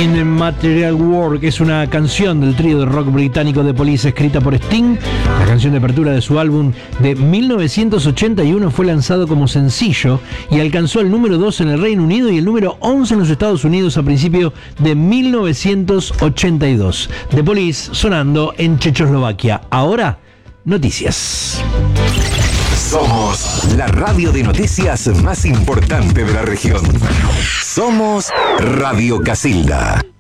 Immaterial Work es una canción del trío de rock británico The Police escrita por Sting. La canción de apertura de su álbum de 1981 fue lanzado como sencillo y alcanzó el número 2 en el Reino Unido y el número 11 en los Estados Unidos a principios de 1982. The Police sonando en Checoslovaquia. Ahora, noticias. Somos la radio de noticias más importante de la región. Somos Radio Casilda.